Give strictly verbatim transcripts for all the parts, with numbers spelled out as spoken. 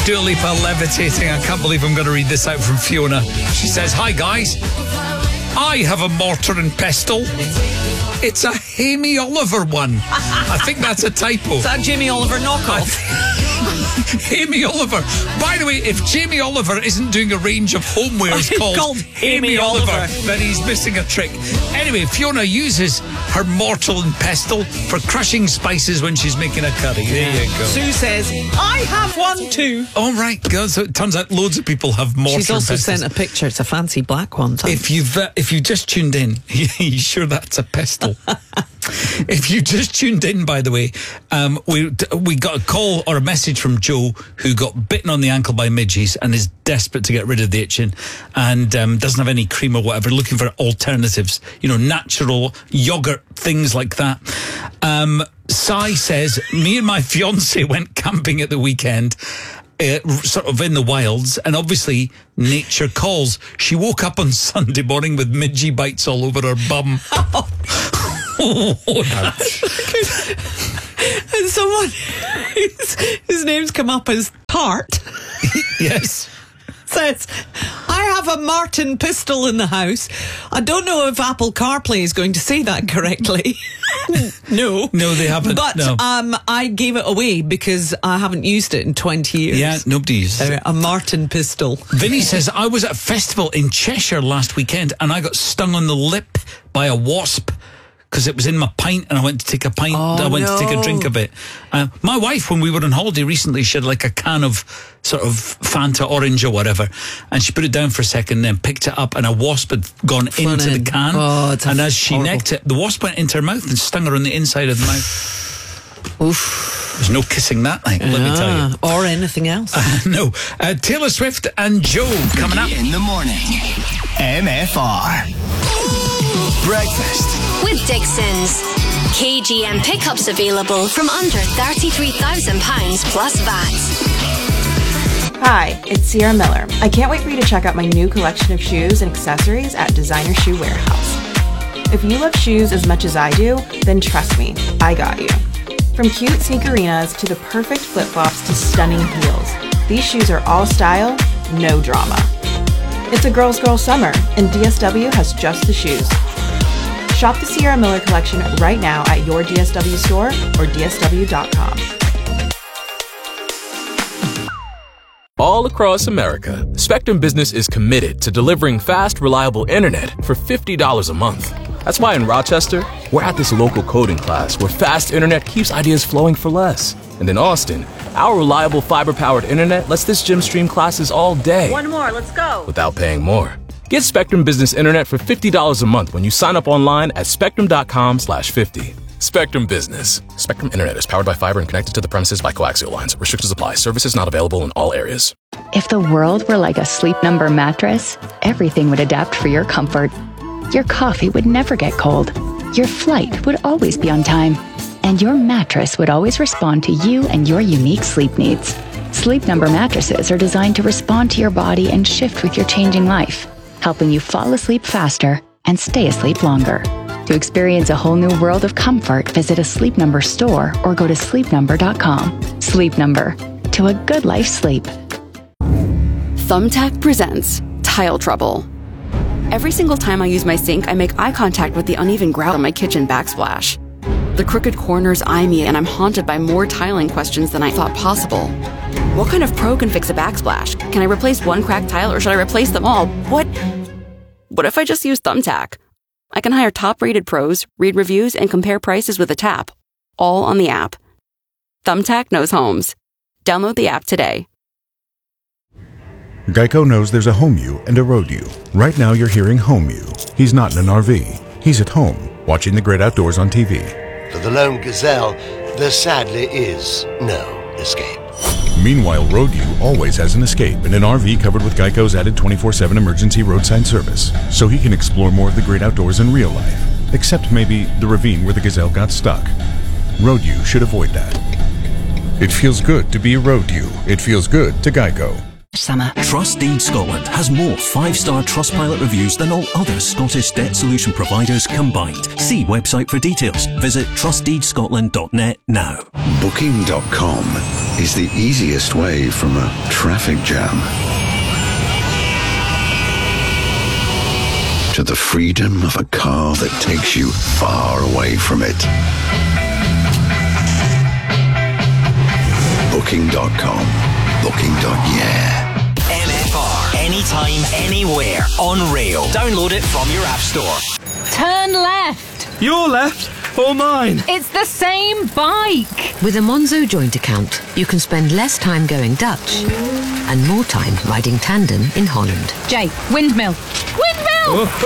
Dua Lipa, Levitating. I can't believe I'm going to read this out from Fiona. She says, hi guys, I have a mortar and pestle. It's a Jamie Oliver one. I think that's a typo. Is that Jamie Oliver knockoff? Jamie Oliver. By the way, if Jamie Oliver isn't doing a range of homewares called, called Jamie Oliver, Oliver, then he's missing a trick. Anyway, Fiona uses her mortar and pestle for crushing spices when she's making a curry. There you go. Sue says, I have one too. All right, girls. So it turns out loads of people have mortar She's also and sent a picture. It's a fancy black one. If you've uh, if you just tuned in, you sure that's a pestle? If you just tuned in, by the way, um, we we got a call or a message from Joe, who got bitten on the ankle by midges and is desperate to get rid of the itching, and um, doesn't have any cream or whatever, looking for alternatives, you know, natural yogurt, things like that. Um, Sai says, me and my fiance went camping at the weekend, Uh, sort of in the wilds, and obviously nature calls. She woke up on Sunday morning with midgie bites all over her bum. Oh. And someone whose, whose name's come up as Tart yes says, I have a Martin pistol in the house. I don't know if Apple CarPlay is going to say that correctly. no. No, they haven't. But no. um, I gave it away because I haven't used it in twenty years. Yeah, nobody uses uh, it. A Martin pistol. Vinny says, I was at a festival in Cheshire last weekend and I got stung on the lip by a wasp because it was in my pint and I went to take a pint. Oh, I went no. to take a drink of it. Uh, my wife, when we were on holiday recently, she had like a can of sort of Fanta orange or whatever, and she put it down for a second, then picked it up, and a wasp had gone Fun into in. the can. Oh, it's and as she horrible. necked it, the wasp went into her mouth and stung her on the inside of the mouth. Oof. There's no kissing that thing, let me tell you. Or anything else. Uh, no. Uh, Taylor Swift and Joe coming up. In the morning. M F R. Breakfast with Dixons. K G M pickups available from under thirty-three thousand pounds plus V A T. Hi, it's Sierra Miller. I can't wait for you to check out my new collection of shoes and accessories at Designer Shoe Warehouse. If you love shoes as much as I do, then trust me, I got you. From cute sneakerinas to the perfect flip-flops to stunning heels, these shoes are all style, no drama. It's a girl's girl summer, and D S W has just the shoes. Shop the Sierra Miller collection right now at your D S W store or D S W dot com. All across America, Spectrum Business is committed to delivering fast, reliable internet for fifty dollars a month. That's why in Rochester, we're at this local coding class where fast internet keeps ideas flowing for less. And in Austin, our reliable fiber-powered internet lets this gym stream classes all day. One more, let's go. Without paying more. Get Spectrum Business Internet for fifty dollars a month when you sign up online at spectrum dot com slash fifty. Spectrum Business. Spectrum Internet is powered by fiber and connected to the premises by coaxial lines. Restrictions apply. Services not available in all areas. If the world were like a Sleep Number mattress, everything would adapt for your comfort. Your coffee would never get cold. Your flight would always be on time. And your mattress would always respond to you and your unique sleep needs. Sleep Number mattresses are designed to respond to your body and shift with your changing life, helping you fall asleep faster and stay asleep longer. To experience a whole new world of comfort, visit a Sleep Number store or go to sleep number dot com. Sleep Number. To a good life sleep. Thumbtack presents Tile Trouble. Every single time I use my sink, I make eye contact with the uneven grout on my kitchen backsplash. The crooked corners eye me, and I'm haunted by more tiling questions than I thought possible. What kind of pro can fix a backsplash? Can I replace one cracked tile, or should I replace them all? What? What if I just use Thumbtack? I can hire top-rated pros, read reviews, and compare prices with a tap, all on the app. Thumbtack knows homes. Download the app today. Geico knows there's a home you and a road you. Right now you're hearing home you. He's not in an R V. He's at home, watching the great outdoors on T V. For the lone gazelle, there sadly is no escape. Meanwhile, road you always has an escape in an R V covered with Geico's added twenty-four seven emergency roadside service, so he can explore more of the great outdoors in real life, except maybe the ravine where the gazelle got stuck. Road you should avoid that. It feels good to be a road you. It feels good to Geico. Summer. Trustdeed Scotland has more five-star Trustpilot reviews than all other Scottish debt solution providers combined. See website for details. Visit trustdeed scotland dot net now. Booking dot com is the easiest way from a traffic jam to the freedom of a car that takes you far away from it. Booking dot com. Booking. Yeah. M F R. Anytime, anywhere. On rail. Download it from your app store. Turn left. Your left or mine? It's the same bike. With a Monzo joint account, you can spend less time going Dutch and more time riding tandem in Holland. Jay, windmill. Windmill! Oh,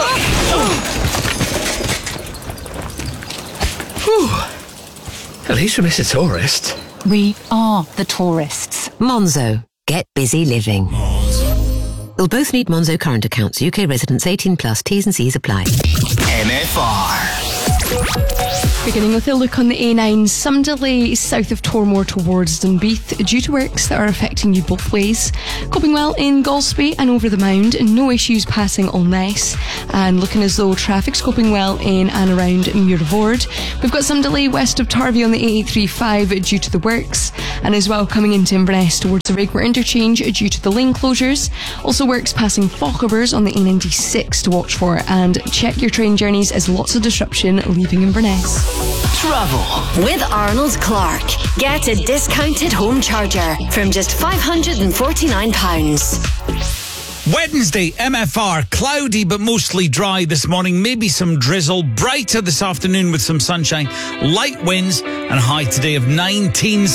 oh. Whew. At least we miss a tourist. We are the tourists. Monzo. Get busy living. You'll both need Monzo current accounts. U K residents eighteen plus. T's and C's apply. M F R. Beginning with a look on the A nine, some delay south of Tormore towards Dunbeath due to works that are affecting you both ways. Coping well in Golspie and over the Mound, no issues passing Allness, and looking as though traffic's coping well in and around Muirvord. We've got some delay west of Tarvey on the A eight thirty-five due to the works, and as well coming into Inverness towards the Rigmore interchange due to the lane closures. Also works passing Faughibers on the A ninety-six to watch for, and check your train journeys as lots of disruption leaving Inverness. Travel with Arnold Clark. Get a discounted home charger from just five hundred forty-nine pounds. Wednesday, M F R, cloudy but mostly dry this morning, maybe some drizzle, brighter this afternoon with some sunshine, light winds, and a high today of nineteen.